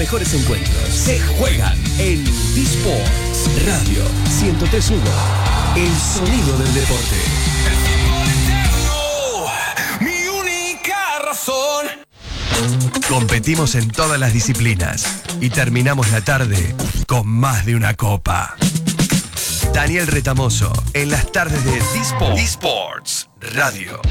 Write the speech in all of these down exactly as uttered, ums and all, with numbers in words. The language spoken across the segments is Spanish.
mejores encuentros se juegan en eSports Radio ciento tres punto uno. El sonido del deporte. Mi única razón. Competimos en todas las disciplinas y terminamos la tarde con más de una copa. Daniel Retamoso en las tardes de eSports, eSports Radio.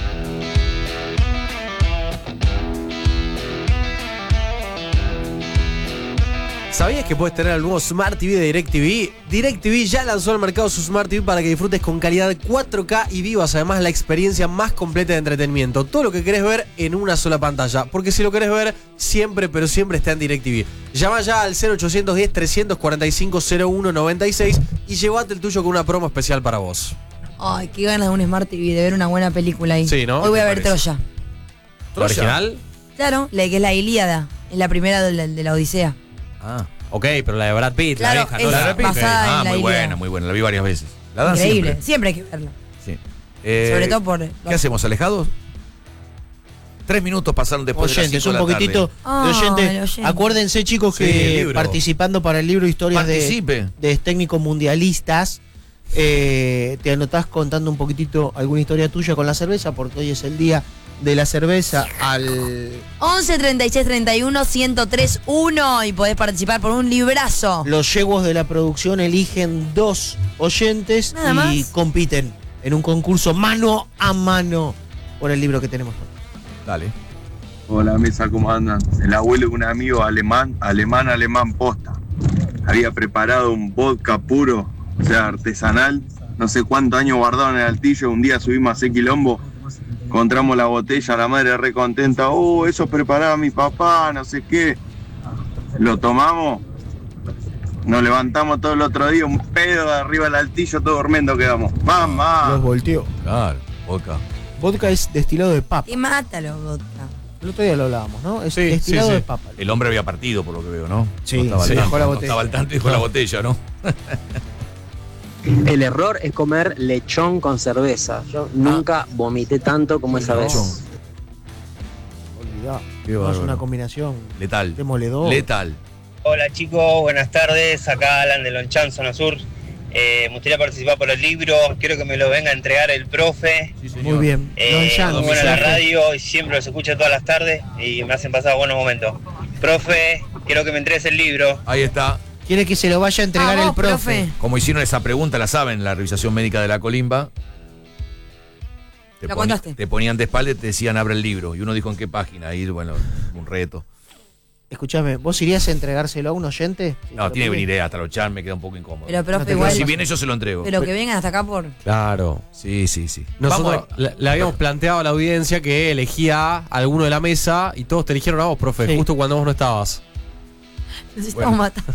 ¿Sabías que puedes tener el nuevo Smart T V de DirecTV? DirecTV ya lanzó al mercado su Smart T V para que disfrutes con calidad cuatro K y vivas además la experiencia más completa de entretenimiento. Todo lo que querés ver en una sola pantalla. Porque si lo querés ver, siempre, pero siempre está en DirecTV. Llama ya al cero ochocientos diez, trescientos cuarenta y cinco, cero uno noventa y seis y llévate el tuyo con una promo especial para vos. Ay, qué ganas de un Smart T V, de ver una buena película ahí. Sí, ¿no? Hoy voy a ver parece? Troya. ¿Troya? ¿Original? Claro, la que es la Ilíada. Es la primera de la, de la Odisea. Ah, ok, pero la de Brad Pitt, claro, la vieja, es ¿no? La de Brad Pitt. basada ah en la muy Ilíada. buena, muy buena. La vi varias veces. La dan Increíble, siempre. siempre hay que verla. Sí. Eh, Sobre todo por... ¿Qué hacemos, alejados? Tres minutos pasaron después Oyentes, de un las cinco de la poquitito tarde. Ah, de oyente. el oyente. Acuérdense, chicos, Sí, el que libro. participando para el libro Historias de, Participe. de técnicos mundialistas, eh, te anotás contando un poquitito alguna historia tuya con la cerveza, porque hoy es el día de la cerveza al... once, treinta y seis, treinta y uno, ciento tres, uno y podés participar por un librazo. Los yeguos de la producción eligen dos oyentes Nada y más. compiten en un concurso mano a mano por el libro que tenemos. Dale. Hola mesa, ¿cómo andan? El abuelo de un amigo alemán, alemán, alemán posta. Había preparado un vodka puro, o sea, artesanal, no sé cuántos años guardado en el altillo. Un día subimos a hacer quilombo, encontramos la botella, la madre re contenta, oh, eso preparaba mi papá, no sé qué. Lo tomamos, nos levantamos todo el otro día, un pedo de arriba del altillo, todo durmiendo quedamos. ¡Mamá! Los volteó. Claro, vodka. Vodka es destilado de papa. Y mátalo, vodka. El otro día lo hablábamos, ¿no? Es Sí, destilado sí, sí. de papa. El hombre había partido, por lo que veo, ¿no? Sí, no estaba sí, al tanto, dejó la no botella. estaba al tanto y dejó la botella, ¿no? El error es comer lechón con cerveza. Yo nunca vomité tanto como esa vez. Olvidá. Qué No, es bárbaro. una combinación Letal. demoledora. Letal. Hola chicos, buenas tardes, acá Alan de Lonchan, Zona Sur. Eh, me gustaría participar por el libro, quiero que me lo venga a entregar el profe. Sí, señor. Muy bien. Eh, Lonchan, muy buena la mensaje. radio y siempre los escucho todas las tardes y me hacen pasar buenos momentos. Profe, quiero que me entregues el libro. Ahí está. Quiere que se lo vaya a entregar Ah, el vos, profe. Como hicieron esa pregunta, la saben, la revisación médica de la Colimba. Te, La poni- contaste. te ponían de espalda y te decían abre el libro. Y uno dijo en qué página. Ahí, bueno, un reto. Escuchame, ¿vos irías a entregárselo a un oyente? No, Si tiene que lo pide. venir eh, hasta Lochan, me queda un poco incómodo. Pero, profe, No te igual... Pero si viene yo se lo entrego. Pero que vengan hasta acá por... Claro. Sí, sí, sí. Nosotros Vamos a- le, le habíamos planteado a la audiencia que elegía a alguno de la mesa y todos te eligieron a vos, profe, Sí. justo cuando vos no estabas. Nos estamos matando.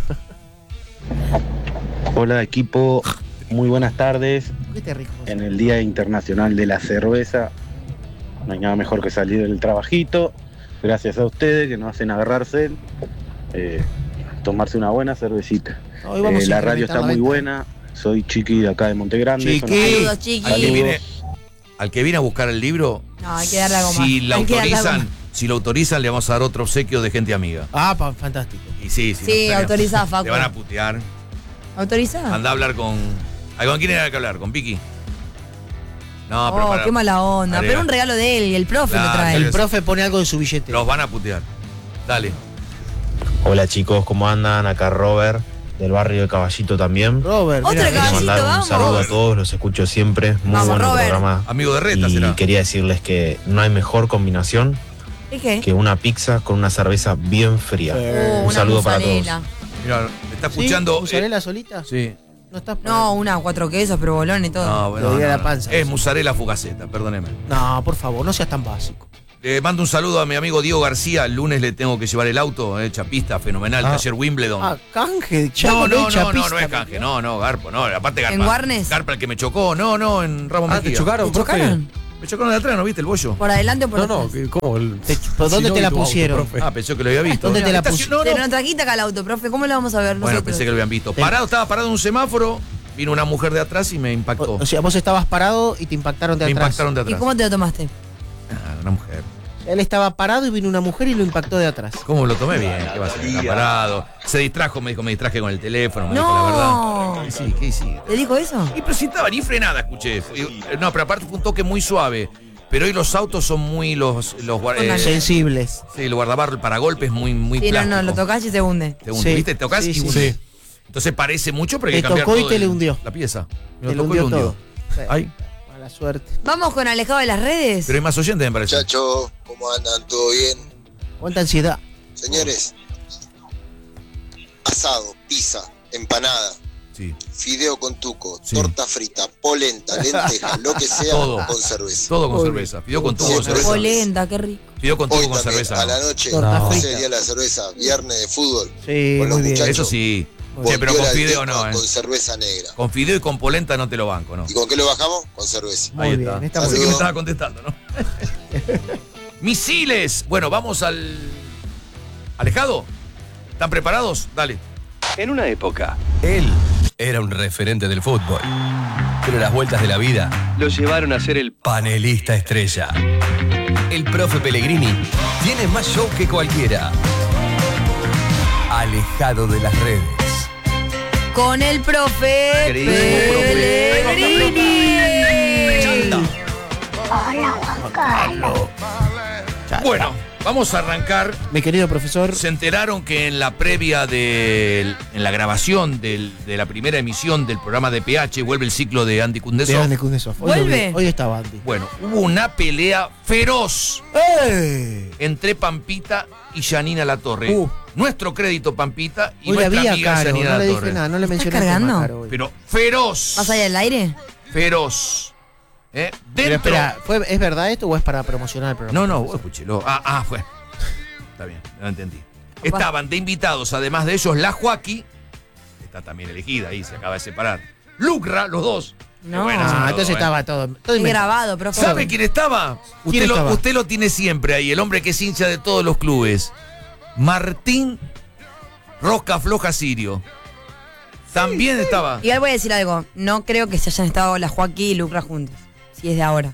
Hola equipo, muy buenas tardes. ¿Por qué te ríes? En el Día Internacional de la Cerveza, no hay nada mejor que salir del trabajito. Gracias a ustedes que nos hacen agarrarse, eh, tomarse una buena cervecita. Hoy vamos Eh, a la radio incrementar está muy venta. buena, soy Chiqui de acá de Montegrande. Chiqui. zona sur. Saludos, chiqui. Al que viene, al que viene a buscar el libro, No, hay que darle algo más. si la Hay que darle algo autorizan, más. si lo autorizan, le vamos a dar otro obsequio de gente amiga. Ah, pa- fantástico. Y sí, sí. Sí, no, autorizá, Facu. Te van a putear. ¿Autorizá? Anda a hablar con. ¿Ay, ¿Con quién era que hablar? ¿Con Vicky? No, pero Oh, para- qué mala onda. Agrega. Pero un regalo de él y el profe Claro, lo trae. El profe pone algo de su billete. Los van a putear. Dale. Hola chicos, ¿cómo andan? Acá Robert, del barrio de Caballito también. Robert, Otro mira, Quiero caballito, mandar un vamos. saludo a todos, los escucho siempre. Muy Vamos, bueno el Robert. programa. Amigo de Reta Y será. quería decirles que no hay mejor combinación ¿Y qué? que una pizza con una cerveza bien fría. Oh, un una saludo para todos. mozzarella. Mira, está ¿Sí? escuchando. ¿Mozzarella solita? Sí. No estás No, una cuatro quesos, pero bolón y todo. No, bueno. Lo diga no, la no. panza. Es musarela fugaceta, perdóneme. No, por favor, no seas tan básico. Le mando un saludo a mi amigo Diego García. El lunes le tengo que llevar el auto, eh, chapista, fenomenal, Ah. taller Wimbledon. Ah, canje, ya no, con no, el no, no, chapista, no es canje, no, no, Garpo, no, aparte Garpa. ¿En Guarnes? Garpa el que me chocó, no, no, en Ramos Ah, ¿te Mejía. chocaron, ¿Te profe? chocaron? Me chocaron de atrás, ¿no viste el bollo? ¿Por adelante o por No, no, atrás? que- ¿cómo? El- Te- ¿pero dónde Si te no la vi tu auto, pusieron? profe. Ah, pensé que lo había visto. ¿Dónde te la Estación- pusieron? no, Pero no. no trajiste acá el auto, profe. ¿Cómo lo vamos a ver Bueno, nosotros? pensé que lo habían visto. Parado, estaba parado en un semáforo, vino una mujer de atrás y me impactó. O, o sea, vos estabas parado y te impactaron de me atrás. impactaron de ¿Y atrás. cómo te lo tomaste? Ah, una mujer. Él estaba parado y vino una mujer y lo impactó de atrás. ¿Cómo lo tomé bien? ¿Qué va a hacer? Está parado. Se distrajo, me dijo, me distraje con el teléfono, me No. dijo la verdad. Sí, ¿qué hiciste? ¿Le dijo eso? Y pero si estaba ni frenada, escuché. No, pero aparte fue un toque muy suave. Pero hoy los autos son muy los, los guar- eh, sensibles. Sí, el guardabarro, el paragolpe es muy, muy Sí, no, plástico. no, lo tocás y se hunde. Te hunde, Sí. ¿viste? Te tocas Sí, y sí, hunde. sí. Entonces parece mucho, pero hay Te que cambiar tocó y todo te el- le hundió. La pieza. Me Te lo lo tocó y hundió lo hundió. todo. Sí. Ay, Mala suerte. Vamos con Alejado de las redes. pero hay más oyentes, me parece. Muchachos, ¿cómo andan? ¿Todo bien? Cuánta ansiedad. Señores, asado, pizza, empanada, Sí. fideo con tuco, Sí. torta frita, polenta, lenteja, lo que sea, Todo. con cerveza. Todo con Uy. cerveza. Pidió con tubo con Siempre cerveza. Polenta, qué rico. Pidió con Hoy tubo con también, cerveza. a la no. noche, Torta no. frita. ese día de la cerveza, viernes de fútbol. Sí, Con los muy bien. muchachos. Eso sí. Sí, pero con Bondiola al fideo teco no, ¿eh? Con cerveza negra. Con fideo y con polenta no te lo banco, ¿no? ¿Y con qué lo bajamos? Con cerveza. Muy Ahí bien, está. está Así muy que me bien. estaba contestando, ¿no? Misiles. Bueno, vamos al. ¿Alejado? ¿Están preparados? Dale. En una época, él era un referente del fútbol. Pero las vueltas de la vida lo llevaron a ser el panelista estrella. El profe Pellegrini tiene más show que cualquiera. Alejado de las redes. Con el profe Queridísimo profe. Pellegrini. Hola, Juan Carlos. Bueno, vamos a arrancar. Mi querido profesor. Se enteraron que en la previa de. En la grabación del- de la primera emisión del programa de P H vuelve el ciclo de Andy De Kundesov. Andy Kundesov. Hoy lo ¿Vuelve? vi. Hoy estaba Andy. Bueno, hubo una pelea feroz ¡Eh! entre Pampita y Janina Latorre. Uh. Nuestro crédito, Pampita, y Hoy la nuestra vi a amiga Caro. Janina No le Latorre. dije nada, no le ¿Estás mencioné el tema, cargando? Caro, hoy. Pero feroz. ¿Vas allá del aire? Feroz. ¿Eh? Pero Dentro. espera, ¿fue, ¿es verdad esto o es para promocionar el programa? No, no, vos escúchelo. Ah, ah, fue. Está bien, no entendí. Estaban de invitados, además de ellos, la Joaquí, que está también elegida ahí, se acaba de separar. Lucra, los dos. No. Qué buenas son Ah, los entonces dos, ¿eh? estaba todo. todo Es inventado. grabado, profe. ¿Sabe quién estaba? ¿Quién Usted, estaba? Lo, usted lo tiene siempre ahí, el hombre que es hincha de todos los clubes. Martín Rosca Floja Sirio. También estaba. Igual voy a decir algo. No creo que se hayan estado la Joaquín y Lucra juntos. Si es de ahora.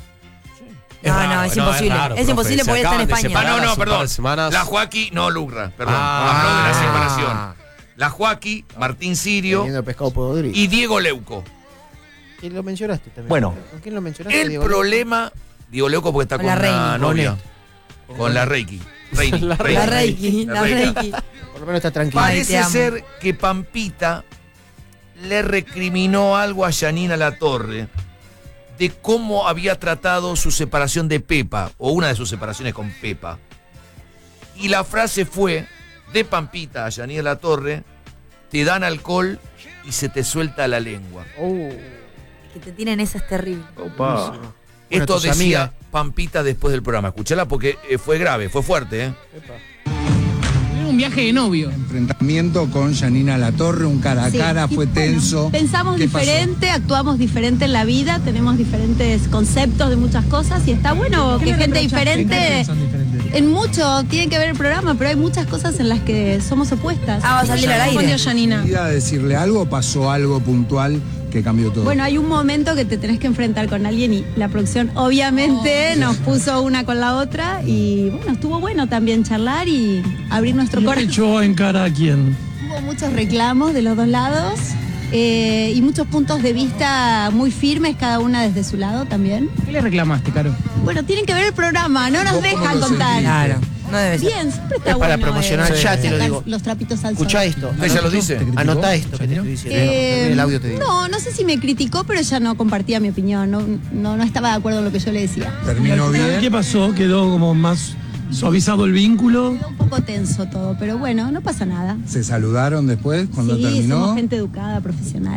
Es No, raro, no, es no, imposible. es raro, Es profe. imposible Se porque está en acaban de España. Ah, separar no, hace no, un par perdón. de semanas. La Joaquí, no Lucra, perdón. Ah. Habló de la separación. La Joaquí, Martín Sirio Teniendo pescado podrido. y Diego Leuco. ¿Quién lo mencionaste también? Bueno. ¿Con quién lo mencionaste? El Diego? problema, Diego Leuco porque está Con con, la la Reini. novia. Con la Reiki. Reini, La Reini. La Reiki, la Reiki. Por lo menos está tranquilo. Ay, te Parece amo. ser que Pampita le recriminó algo a Janina Latorre de cómo había tratado su separación de Pepa, o una de sus separaciones con Pepa. Y la frase fue de Pampita a Janina Latorre: te dan alcohol y se te suelta la lengua. Oh, Que te tienen esa es terrible. buenísimo. Esto tus decía amigas. Pampita después del programa. Escuchala porque eh, fue grave, fue fuerte, ¿eh? Un viaje de novio. Enfrentamiento con Janina Latorre, un cara a Sí, cara, y fue bueno, tenso. Pensamos ¿Qué pasó? diferente, actuamos diferente en la vida, tenemos diferentes conceptos de muchas cosas y está bueno que gente diferente, en mucho tiene que ver el programa, pero hay muchas cosas en las que somos opuestas. Ah, va a salir al aire. Respondió Janina. ¿Quería decirle algo o pasó algo puntual que cambió todo? Bueno, hay un momento que te tenés que enfrentar con alguien y la producción obviamente nos puso una con la otra y bueno, estuvo bueno también charlar y abrir nuestro corazón. ¿Echó en cara a quién? Hubo muchos reclamos de los dos lados eh, y muchos puntos de vista muy firmes, cada una desde su lado también. ¿Qué le reclamaste, Caro? Bueno, tienen que ver el programa, no nos dejan contar. Claro, no debe ser. Bien, siempre está Es para bueno, promocionar, eh, ya te lo sacar digo. los trapitos al sol. Escucha esto. ¿Ella lo dice? Anota esto que te estoy diciendo. Eh, En el audio te digo. no, no sé si me criticó, pero ella no compartía mi opinión, no, no, no estaba de acuerdo en lo que yo le decía. ¿Terminó bien? ¿Qué pasó? ¿Quedó como más suavizado el vínculo? Quedó un poco tenso todo, pero bueno, no pasa nada. ¿Se saludaron después cuando Sí, terminó? somos gente educada, profesional.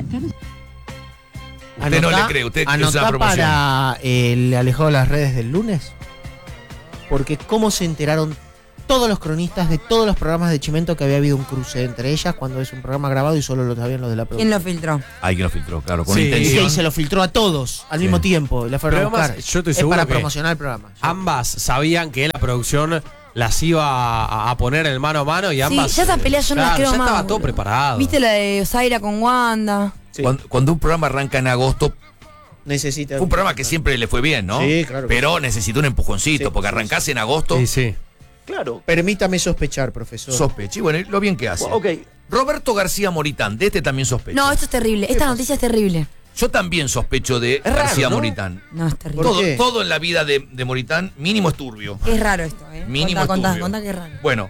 Usted no le cree, usted hizo anotá una promoción. para el Alejado de las redes del lunes. Porque cómo se enteraron todos los cronistas de todos los programas de Chimento que había habido un cruce entre ellas cuando es un programa grabado y solo lo sabían los de la ¿Quién producción. lo filtró? Hay que lo filtró, claro, con Sí. Y intención. se lo filtró a todos al Sí. mismo tiempo. y La fueron Pero a buscar. además, yo estoy es seguro para que promocionar el programa. ambas sabían que la producción las iba a, a poner en mano a mano y ambas. Sí, ya esas peleas yo no claro, las creo ya más. estaba todo boludo. preparado. ¿Viste la de Osaira con Wanda? Sí. Cuando, cuando un programa arranca en agosto, Necesita. Fue un programa que siempre le fue bien, ¿no? Sí, claro. Pero necesitó un empujoncito, Sí, porque sí, arrancase en agosto. Sí, sí. Claro. Permítame sospechar, profesor. Sospeche. Y bueno, lo bien que hace. Ok. Roberto García Moritán, de este también sospecho. No, esto es terrible. Esta noticia es terrible. Yo también sospecho de raro, García ¿no? Moritán. No, es terrible. Todo, qué? todo en la vida de, de Moritán, mínimo es turbio. Es raro esto, ¿eh? Mínimo contá, contá, turbio. contá que es raro. Bueno,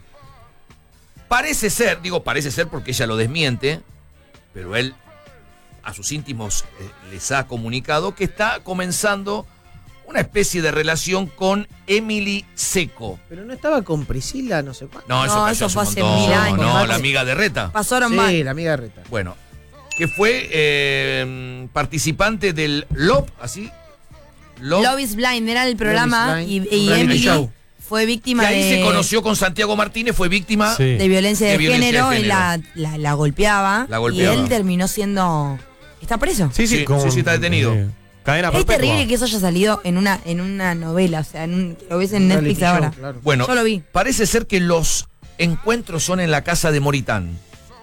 parece ser, digo parece ser porque ella lo desmiente, pero él a sus íntimos eh, les ha comunicado que está comenzando una especie de relación con Emily Seco. Pero no estaba con Priscila, no sé cuánto. No, eso, No, cayó eso hace fue un hace montón. mil años. No, Hace- la amiga de Reta. Pasaron Sí, mal. la amiga de Reta. Bueno, que fue eh, participante del Love, así. Love, Love is Blind era el programa Love is y, Blind, y un reality Emily show. fue y víctima ahí de, se conoció con Santiago Martínez, fue víctima Sí. de violencia de, de violencia género, de y género. la, la, la golpeaba. La golpeaba. Y él terminó siendo. ¿Está preso? Sí, sí, Sí, con- sí, sí, está detenido. eh, cadena Es perpetua. terrible que eso haya salido en una, en una novela, o sea, en un- que lo ves en Un Netflix reality show, ahora. claro. Bueno, Yo lo vi. parece ser que los encuentros son en la casa de Moritán.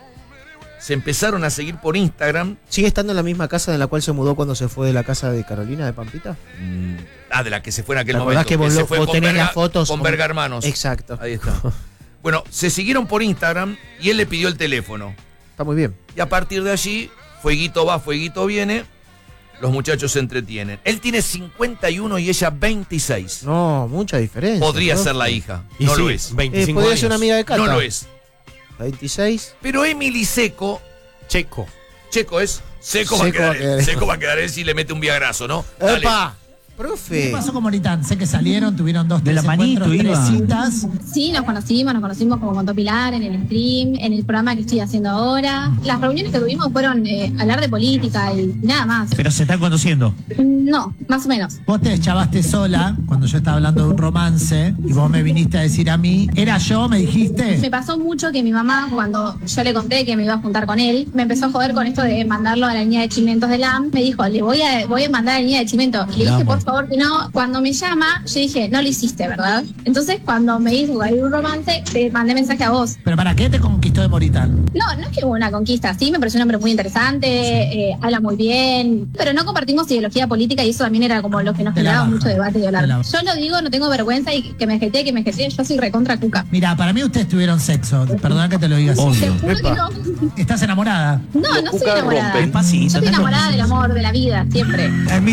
Se empezaron a seguir por Instagram. ¿Sigue estando en la misma casa en la cual se mudó cuando se fue de la casa de Carolina de Pampita? Mm, ah, de la que se fue en aquel ¿Te acordás momento. que vos se lo- fue vos con tenés Verga, las fotos con con- Verga Hermanos. Exacto. Ahí está. Bueno, se siguieron por Instagram y él le pidió el teléfono. Está muy bien. Y a partir de allí, fueguito va, fueguito viene. Los muchachos se entretienen. Él tiene cincuenta y uno y ella veintiséis. No, mucha diferencia. Podría ¿no? ser la hija. Y no sí, lo es. veinticinco Eh, podría años. ser una amiga de Cata. No lo es. veintiséis. Pero Emily Seco, Checo. Checo es. Seco, va, a Seco quedar, va a quedar. él. Seco va a quedar él si le mete un viagrazo, ¿no? Dale. ¡Epa! ¿Qué Profe. pasó con Moritán? Sé que salieron, tuvieron dos, De tres la manito, encuentros, tres iba. citas. Sí, nos conocimos, nos conocimos como contó Pilar en el stream, en el programa que estoy haciendo ahora. Las reuniones que tuvimos fueron eh, hablar de política y nada más. Pero se están conociendo. No, más o menos. Vos te echabaste sola cuando yo estaba hablando de un romance y vos me viniste a decir a mí, ¿era yo? ¿Me dijiste? Me pasó mucho que mi mamá, cuando yo le conté que me iba a juntar con él, me empezó a joder con esto de mandarlo a la línea de chimentos de L A M. Me dijo, le voy a, voy a mandar a la línea de chimentos. Le dije, por favor, que no. Cuando me llama, yo dije, no lo hiciste, ¿verdad? Entonces, cuando me dijo que había un romance, te mandé mensaje a vos. ¿Pero para qué te conquistó de Moritán? No, no es que hubo una conquista, sí, me pareció un hombre muy interesante, eh, habla muy bien, pero no compartimos ideología política y eso también era como lo que nos Te la generaba baja. mucho debate y hablar. Te la- Yo lo digo, no tengo vergüenza y que me jetee, que me jetee, yo soy recontra cuca. Mira, para mí ustedes tuvieron sexo. Perdona que te lo diga así. Te juro que no. ¿Estás enamorada? No, no soy enamorada. Despacito, Yo estoy te enamorada del conoces. amor, de la vida, siempre.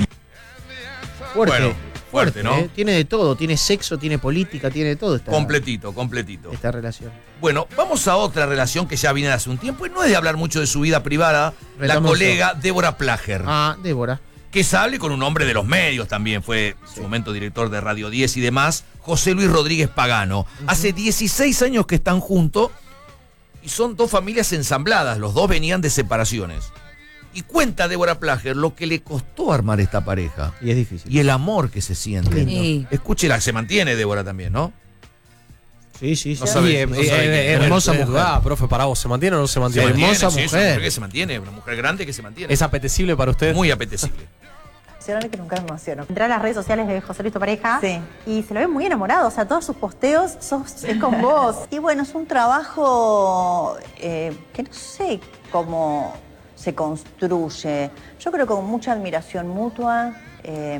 Fuerte. Bueno, fuerte, ¿no? ¿eh? Tiene de todo. Tiene sexo, tiene política, tiene de todo esta, Completito, completito. esta relación. Bueno, vamos a otra relación que ya viene de hace un tiempo y no es de hablar mucho de su vida privada. La Retamoso. colega Débora Plager. Ah, Débora. Que sale con un hombre de los medios también, fue en su momento director de Radio diez y demás, José Luis Rodríguez Pagano. Hace dieciséis años que están juntos y son dos familias ensambladas, los dos venían de separaciones. Y cuenta Débora Plager lo que le costó armar esta pareja. Y es difícil. Y el amor que se siente. Sí. Escúchela, se mantiene Débora también, ¿no? Sí, sí, sí. No sabe- Sí, eh, no eh, sabe eh, quién. hermosa Hermosa mujer. mujer. Ah, profe, para vos, ¿se mantiene o no se Se mantiene? mantiene, Hermosa sí, es una mujer. mujer que se mantiene, una mujer grande que se mantiene. ¿Es apetecible para usted? Muy apetecible. Que nunca me emociono. Entré a las redes sociales de José Luis, tu pareja, sí, y se lo ve muy enamorado. O sea, todos sus posteos sos, es con vos. Y bueno, es un trabajo eh, que no sé cómo se construye. Yo creo que con mucha admiración mutua. eh,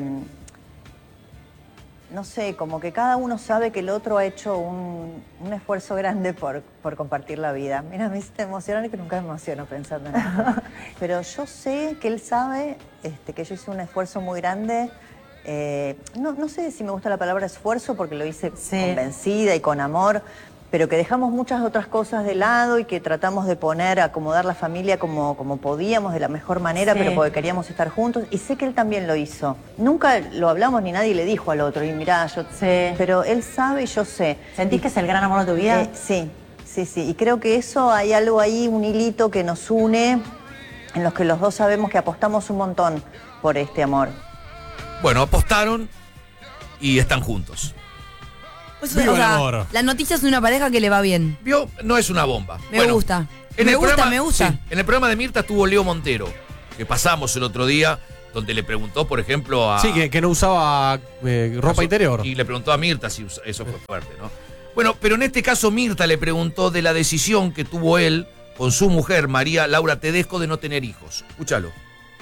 no sé, como que cada uno sabe que el otro ha hecho un, un esfuerzo grande por, por compartir la vida. Mira, me hiciste emocionar y que nunca me emociono pensando en eso. Pero yo sé que él sabe este, que yo hice un esfuerzo muy grande. Eh, no, no sé si me gusta la palabra esfuerzo porque lo hice convencida y con amor, pero que dejamos muchas otras cosas de lado y que tratamos de poner, acomodar la familia como, como podíamos, de la mejor manera, Sí. pero porque queríamos estar juntos. Y sé que él también lo hizo. Nunca lo hablamos ni nadie le dijo al otro, y mirá, yo... Sí. Pero él sabe y yo sé. ¿Sentís Y- que es el gran amor de tu vida? Eh, sí, sí, sí. Y creo que eso, hay algo ahí, un hilito que nos une, en los que los dos sabemos que apostamos un montón por este amor. Bueno, apostaron y están juntos. Pues, Viva o sea, el amor. la noticia es de una pareja que le va bien. Vio, no es una bomba. Me Bueno, gusta. en Me el gusta, programa- me gusta. sí, en el programa de Mirta estuvo Leo Montero, que pasamos el otro día, donde le preguntó, por ejemplo, a... Sí, que, que no usaba eh, ropa interior. Y le preguntó a Mirta si us- eso fue fuerte, ¿no? Bueno, pero en este caso Mirta le preguntó de la decisión que tuvo él con su mujer, María Laura Tedesco, de no tener hijos. Escúchalo.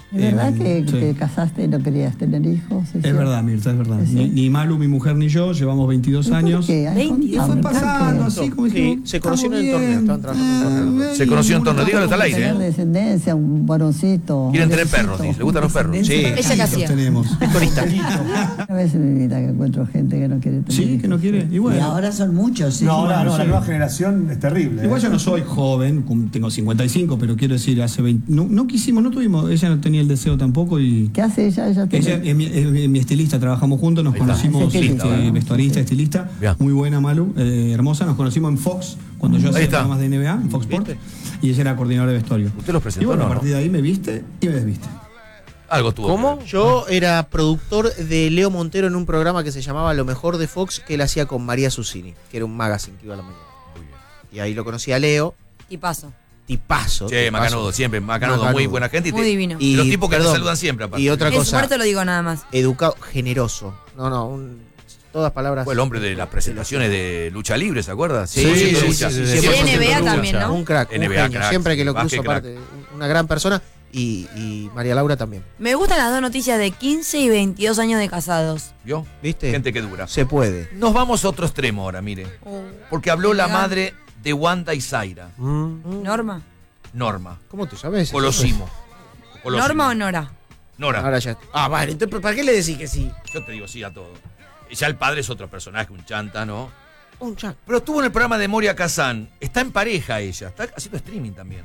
¿Es verdad que sí. te casaste y no querías tener hijos? Es verdad, Mirta, es verdad. Ni, ni Malu, mi mujer, ni yo llevamos veintidós años. ¿Qué? Y fue pasando así, como Sí, dijimos, se conocieron en estamos torneo, bien. estaban trabajando en torneo. Se conoció en torno, dígalo hasta al aire, Tener ¿eh? descendencia, un varoncito. Quieren tener perros, dice. ¿Le gustan los perros? Sí. Ella que hacía. Tenemos. A veces en mi vida que encuentro gente que no quiere tener Sí, que no quiere. Y Y bueno. ahora son muchos, ¿sí? No, ahora no, sí. la nueva generación es terrible. Igual ¿eh? yo no soy joven, cum- tengo cincuenta y cinco, pero quiero decir, hace veinte. No, no quisimos, no tuvimos, ella no tenía el deseo tampoco y. ¿Qué hace ella? Ella, Ella tiene- es mi, es mi estilista, trabajamos juntos, nos Ahí está. conocimos, Es estilista, este, ¿verdad? vestuarista, estilista, Bien. muy buena Malu, eh, hermosa, nos conocimos en Fox, cuando yo Ahí hacía está. programas de N B A, en Fox Sport, y ella era coordinadora de vestuario. ¿Usted los Y presentó bueno, o a no? partir de ahí me viste y me desviste. Algo tuvo. ¿Cómo? Yo era productor de Leo Montero en un programa que se llamaba Lo Mejor de Fox, que él hacía con María Susini, que era un magazine que iba a la mañana. Y ahí lo conocí a Leo, Y paso. tipazo. Che, tipazo. Macanudo, siempre. Macanudo, Macanudo. muy buena gente. Y Muy te- divino. Y los Y, tipos que perdón, te saludan siempre, aparte. Y otra En su cosa, muerte lo digo nada más. educado, generoso. No, no, un- todas palabras. Fue el hombre de las presentaciones de lucha libre, ¿se acuerda? Sí, cien por sí, ciento sí, lucha. sí, sí, cien por sí. ciento Y N B A lucha. también, ¿no? Un crack, un N B A, genio. crack, Siempre que lo más cruzo, que crack. aparte, una gran persona. Y, y María Laura también. Me gustan las dos noticias de quince y veintidós años de casados. ¿Vio? ¿Viste? Gente que dura. Se puede. Nos vamos a otro extremo ahora, mire. Porque habló la Elegante. madre de Wanda y Zaira, ¿Norma? Norma. ¿Cómo tú sabes? Colosimo. Colosimo. ¿Norma o Nora? Nora. Ahora ya. Ah, vale, entonces, ¿para qué le decís que sí? Yo te digo sí a todo. Ya el padre es otro personaje, un chanta, ¿no? Un chat. Pero estuvo en el programa de Moria Kazan. Está en pareja ella. Está haciendo streaming también.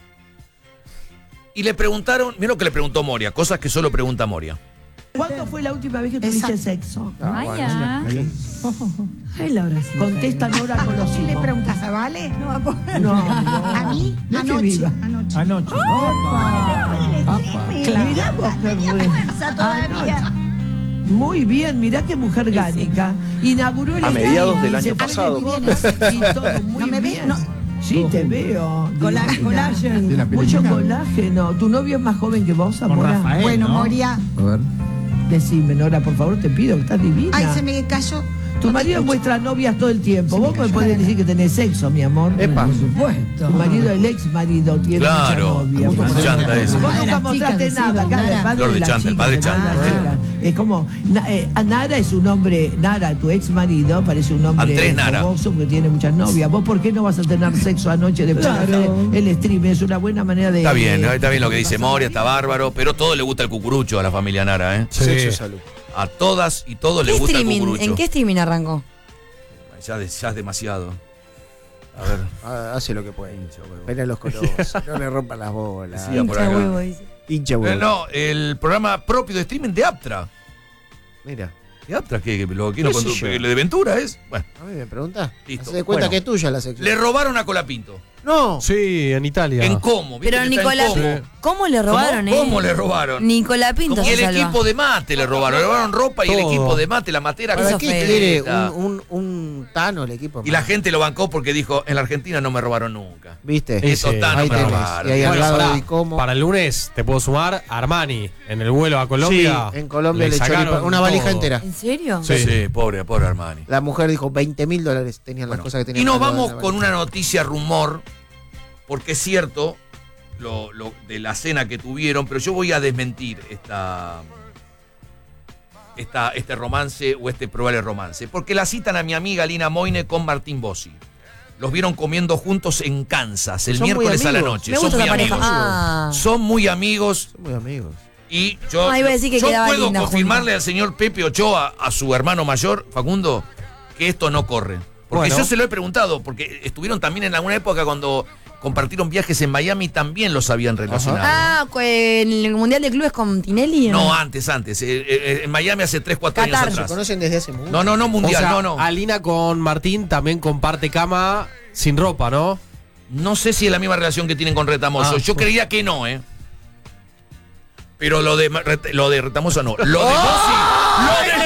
Y le preguntaron, mira lo que le preguntó Moria, cosas que solo pregunta Moria. ¿Cuándo fue la última vez que tuviste sexo? Vaya. Ay, Laura, contesta Nora con los ¿Qué le hijos. preguntas a Vale? No, No, a mí, no es que anoche. viva. Anoche. Anoche. Opa. Mirá vos qué Tiene re- fuerza todavía. Anoche. Muy bien, mirá qué mujer gánica. Inauguró el A streaming, mediados del año se pasado. pone y todo muy ¿No me ves? bien. No. Sí, te veo. Colá- divina. colágeno. De la Mucho colágeno. ¿Tu novio es más joven que vos, Amora? Bueno, Moria. A ver. Decime, Nora, por favor, te pido, que estás divina. Ay, se me cayó. Tu marido muestra novias todo el tiempo. Vos me podés decir que tenés sexo, mi amor. Epa. Por supuesto. Tu marido, el ex marido, tiene Claro, muchas novias. como chanta ese. Vos Ah, nunca las mostraste chicas, nada, sí, acá Nara. el padre Flor de de las chanta, el chicas, padre de chanta. Nara, Nara. Es como, Na- eh, a Nara es un hombre, Nara, tu ex marido, parece un hombre Andrés Nara. famoso porque tiene muchas novias. ¿Vos por qué no vas a tener sexo anoche después de hacer el stream? Es una buena manera de... Está bien, de- está bien lo que dice Moria, está bárbaro, pero todo le gusta el cucurucho a la familia Nara, ¿eh? Sexo y salud. A todas y todos ¿Qué les gusta el streaming? cucurucho. ¿En qué streaming arrancó? Ya, de- ya es demasiado. A ver. Ah, hace lo que puede. Pena los colores. No le rompan las bolas. Decía por acá. huevo, dice. Hincha Eh, huevo. no, el programa propio de streaming de Aptra. Mira. ¿De Aptra qué? ¿Que ¿Lo quiero ¿Qué sé condu- yo? ¿El de Ventura es? Bueno, A mí me pregunta. listo. Se de cuenta Bueno, que es tuya la sección. le robaron a Colapinto. No. Sí, en Italia. ¿En cómo? ¿Viste Pero que está en Nicolás, cómo? ¿cómo le robaron, ¿Cómo? eh? ¿Cómo le robaron? Nicolás Pinto Y se el salva. equipo de mate le robaron. Le robaron ropa y el Todo. equipo de mate, la matera ¿Para Eso qué feo. quiere completa. un, un, un Tano el equipo? Y la gente lo bancó porque dijo, en la Argentina no me robaron nunca. ¿Viste? Esos Sí, tanos ahí me tenés. robaron. Y ahí al Bueno, lado pará, de cómo. para el lunes te puedo sumar Armani en el vuelo a Colombia. Sí, en Colombia le echó sacaron una valija todo. entera. ¿En serio? Sí, sí, pobre, pobre Armani. La mujer dijo veinte mil dólares tenían Bueno, las cosas que tenían. y nos en la- vamos en la con valija. una noticia rumor, porque es cierto lo, lo de la cena que tuvieron, pero yo voy a desmentir esta, esta, este romance o este probable romance, porque la citan a mi amiga Lina Moine con Martín Bossi. Los vieron comiendo juntos en Kansas el Son muy miércoles a la amigos. noche. Me Son gusta muy esa pareja. amigos. Ah. Son muy amigos. Son muy amigos. Y yo, Ah, iba a decir que yo quedaba puedo linda confirmarle al señor Pepe Ochoa, a su hermano mayor, Facundo, que esto no corre. Porque Bueno. yo se lo he preguntado, porque estuvieron también en alguna época cuando compartieron viajes en Miami, también los habían relacionado. Ah, en el Mundial de Clubes con Tinelli. No, antes, antes. Eh, eh, en Miami hace tres, cuatro años Qatar. Se atrás. conocen desde hace mucho. No, no, no, mundial, O sea, no, no. Alina con Martín también comparte cama sin ropa, ¿no? No sé si es la misma relación que tienen con Retamoso. Ah, yo bueno. creía que no, ¿eh? Pero lo de, Ma- Ret- lo de Retamoso no. Lo de Bossi. Lo de